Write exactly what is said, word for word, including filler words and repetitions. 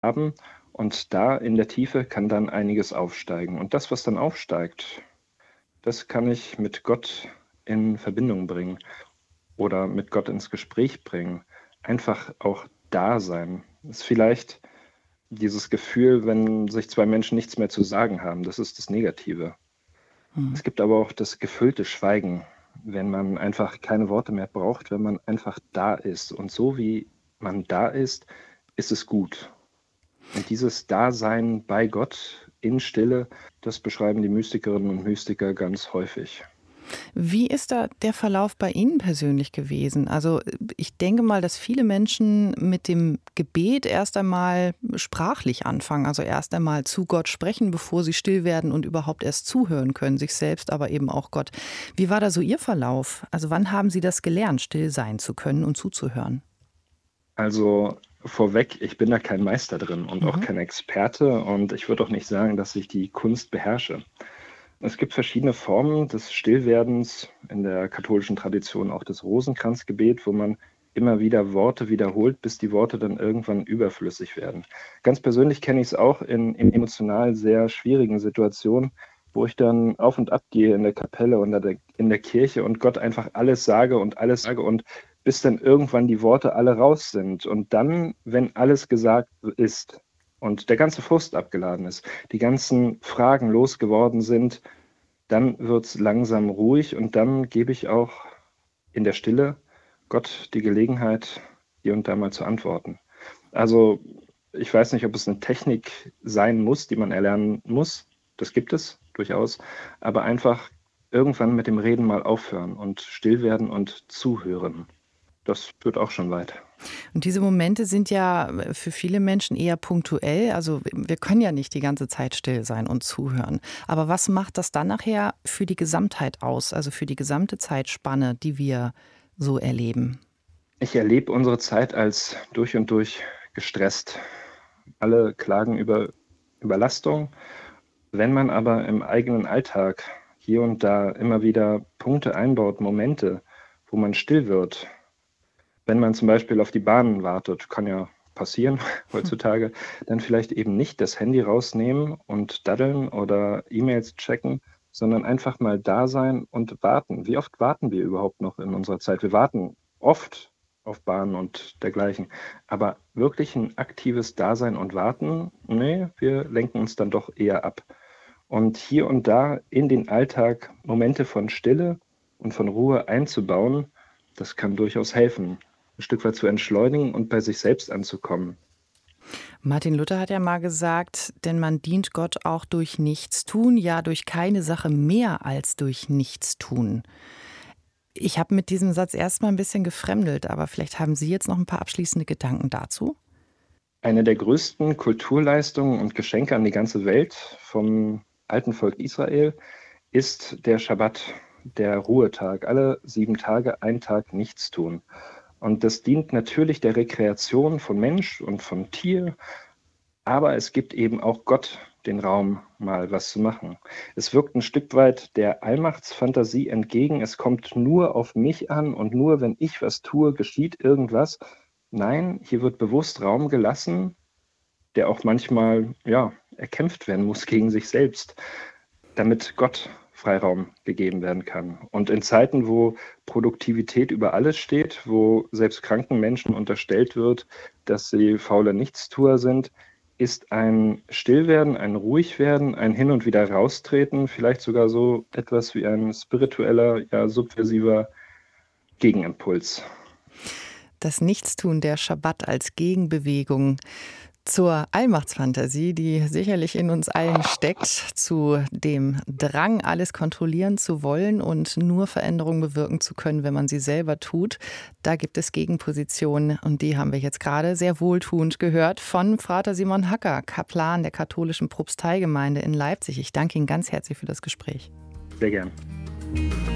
haben und da in der Tiefe kann dann einiges aufsteigen. Und das, was dann aufsteigt, das kann ich mit Gott in Verbindung bringen oder mit Gott ins Gespräch bringen. Einfach auch da sein. Ist vielleicht dieses Gefühl, wenn sich zwei Menschen nichts mehr zu sagen haben, das ist das Negative. Mhm. Es gibt aber auch das gefüllte Schweigen, wenn man einfach keine Worte mehr braucht, wenn man einfach da ist. Und so wie man da ist, ist es gut. Und dieses Dasein bei Gott in Stille, das beschreiben die Mystikerinnen und Mystiker ganz häufig. Wie ist da der Verlauf bei Ihnen persönlich gewesen? Also ich denke mal, dass viele Menschen mit dem Gebet erst einmal sprachlich anfangen, also erst einmal zu Gott sprechen, bevor sie still werden und überhaupt erst zuhören können, sich selbst, aber eben auch Gott. Wie war da so Ihr Verlauf? Also wann haben Sie das gelernt, still sein zu können und zuzuhören? Also vorweg, ich bin da kein Meister drin und auch Mhm. kein Experte und ich würde auch nicht sagen, dass ich die Kunst beherrsche. Es gibt verschiedene Formen des Stillwerdens in der katholischen Tradition, auch das Rosenkranzgebet, wo man immer wieder Worte wiederholt, bis die Worte dann irgendwann überflüssig werden. Ganz persönlich kenne ich es auch in, in emotional sehr schwierigen Situationen, wo ich dann auf und ab gehe in der Kapelle oder der, in der Kirche und Gott einfach alles sage und alles sage und bis dann irgendwann die Worte alle raus sind. Und dann, wenn alles gesagt ist und der ganze Frust abgeladen ist, die ganzen Fragen losgeworden sind, dann wird es langsam ruhig und dann gebe ich auch in der Stille Gott die Gelegenheit, hier und da mal zu antworten. Also ich weiß nicht, ob es eine Technik sein muss, die man erlernen muss. Das gibt es durchaus. Aber einfach irgendwann mit dem Reden mal aufhören und still werden und zuhören. Das führt auch schon weit. Und diese Momente sind ja für viele Menschen eher punktuell. Also wir können ja nicht die ganze Zeit still sein und zuhören. Aber was macht das dann nachher für die Gesamtheit aus, also für die gesamte Zeitspanne, die wir so erleben? Ich erlebe unsere Zeit als durch und durch gestresst. Alle klagen über Überlastung. Wenn man aber im eigenen Alltag hier und da immer wieder Punkte einbaut, Momente, wo man still wird, wenn man zum Beispiel auf die Bahn wartet, kann ja passieren heutzutage, dann vielleicht eben nicht das Handy rausnehmen und daddeln oder E-Mails checken, sondern einfach mal da sein und warten. Wie oft warten wir überhaupt noch in unserer Zeit? Wir warten oft auf Bahnen und dergleichen. Aber wirklich ein aktives Dasein und Warten, nee, wir lenken uns dann doch eher ab. Und hier und da in den Alltag Momente von Stille und von Ruhe einzubauen, das kann durchaus helfen, ein Stück weit zu entschleunigen und bei sich selbst anzukommen. Martin Luther hat ja mal gesagt, denn man dient Gott auch durch Nichtstun, ja durch keine Sache mehr als durch Nichtstun. Ich habe mit diesem Satz erst mal ein bisschen gefremdelt, aber vielleicht haben Sie jetzt noch ein paar abschließende Gedanken dazu? Eine der größten Kulturleistungen und Geschenke an die ganze Welt vom alten Volk Israel ist der Schabbat, der Ruhetag. Alle sieben Tage, ein Tag nichts tun. Und das dient natürlich der Rekreation von Mensch und von Tier, aber es gibt eben auch Gott den Raum, mal was zu machen. Es wirkt ein Stück weit der Allmachtsfantasie entgegen. Es kommt nur auf mich an und nur wenn ich was tue, geschieht irgendwas. Nein, hier wird bewusst Raum gelassen, der auch manchmal ja, erkämpft werden muss gegen sich selbst, damit Gott Freiraum gegeben werden kann. Und in Zeiten, wo Produktivität über alles steht, wo selbst kranken Menschen unterstellt wird, dass sie faule Nichtstuer sind, ist ein Stillwerden, ein Ruhigwerden, ein Hin und wieder raustreten, vielleicht sogar so etwas wie ein spiritueller, ja, subversiver Gegenimpuls. Das Nichtstun, der Schabbat als Gegenbewegung zur Allmachtsfantasie, die sicherlich in uns allen steckt, zu dem Drang, alles kontrollieren zu wollen und nur Veränderungen bewirken zu können, wenn man sie selber tut. Da gibt es Gegenpositionen und die haben wir jetzt gerade sehr wohltuend gehört von Frater Simon Hacker, Kaplan der katholischen Propsteigemeinde in Leipzig. Ich danke Ihnen ganz herzlich für das Gespräch. Sehr gern.